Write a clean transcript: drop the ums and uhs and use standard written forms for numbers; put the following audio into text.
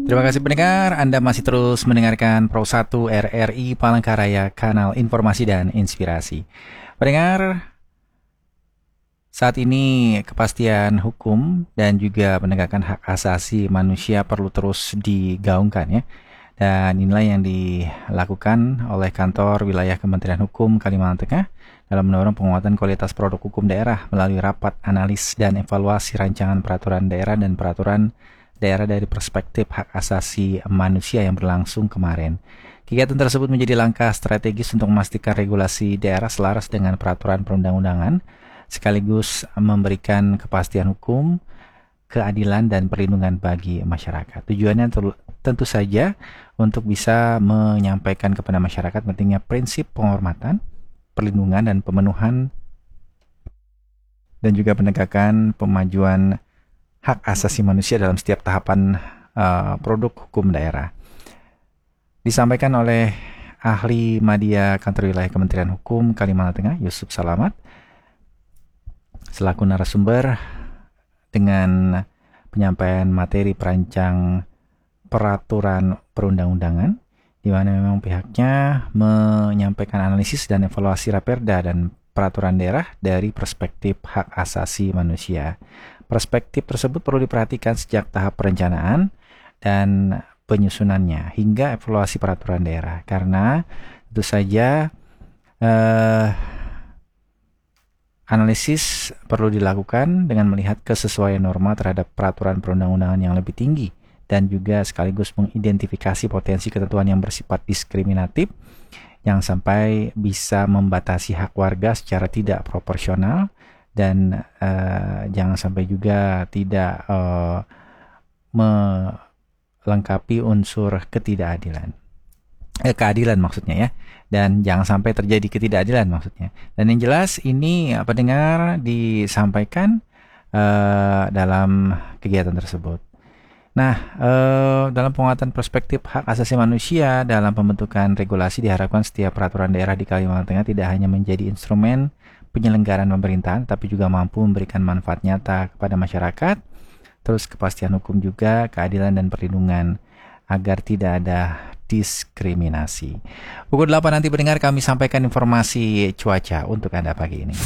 Terima kasih pendengar, Anda masih terus mendengarkan Pro 1 RRI Palangkaraya, kanal informasi dan inspirasi. Pendengar, saat ini kepastian hukum dan juga penegakan hak asasi manusia perlu terus digaungkan ya. Dan inilah yang dilakukan oleh kantor wilayah Kementerian Hukum Kalimantan Tengah dalam mendorong penguatan kualitas produk hukum daerah melalui rapat analis dan evaluasi rancangan peraturan daerah dan peraturan daerah dari perspektif hak asasi manusia yang berlangsung kemarin. Kegiatan tersebut menjadi langkah strategis untuk memastikan regulasi daerah selaras dengan peraturan perundang-undangan, sekaligus memberikan kepastian hukum, keadilan, dan perlindungan bagi masyarakat. Tujuannya tentu saja untuk bisa menyampaikan kepada masyarakat pentingnya prinsip penghormatan, perlindungan, dan pemenuhan, dan juga penegakan pemajuan hak asasi manusia dalam setiap tahapan produk hukum daerah. Disampaikan oleh ahli media kantor wilayah Kementerian Hukum Kalimantan Tengah, Yusuf Salamat, selaku narasumber dengan penyampaian materi perancang peraturan perundang-undangan, di mana memang pihaknya menyampaikan analisis dan evaluasi Raperda dan peraturan daerah dari perspektif hak asasi manusia. Perspektif tersebut perlu diperhatikan sejak tahap perencanaan dan penyusunannya hingga evaluasi peraturan daerah, karena tentu saja analisis perlu dilakukan dengan melihat kesesuaian norma terhadap peraturan perundang-undangan yang lebih tinggi dan juga sekaligus mengidentifikasi potensi ketentuan yang bersifat diskriminatif yang sampai bisa membatasi hak warga secara tidak proporsional dan jangan sampai juga tidak melengkapi unsur ketidakadilan. Keadilan maksudnya ya, dan jangan sampai terjadi ketidakadilan maksudnya. Dan yang jelas ini pendengar disampaikan dalam kegiatan tersebut. Nah, dalam penguatan perspektif hak asasi manusia dalam pembentukan regulasi diharapkan setiap peraturan daerah di Kalimantan Tengah tidak hanya menjadi instrumen penyelenggaraan pemerintahan, tapi juga mampu memberikan manfaat nyata kepada masyarakat, terus kepastian hukum juga, keadilan dan perlindungan, agar tidak ada diskriminasi. Pukul 8 nanti pendengar kami sampaikan informasi cuaca untuk Anda pagi ini.